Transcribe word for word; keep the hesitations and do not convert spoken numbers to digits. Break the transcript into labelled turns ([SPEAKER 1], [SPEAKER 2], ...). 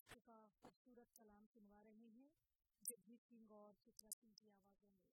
[SPEAKER 1] का खूबसूरत कलाम सुनवा रहे हैं जगजीत सिंह और चित्रा सिंह की आवाज़ों में।